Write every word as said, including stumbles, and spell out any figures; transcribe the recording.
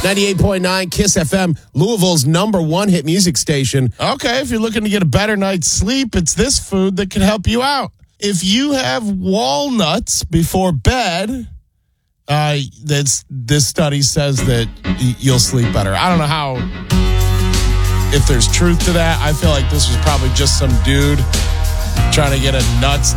ninety-eight point nine Kiss F M, Louisville's number one hit music station. Okay, if you're looking to get a better night's sleep, it's this food that can help you out. If you have walnuts before bed, uh, that's, this study says that y- you'll sleep better. I don't know how, if there's truth to that. I feel like this was probably just some dude trying to get a nuts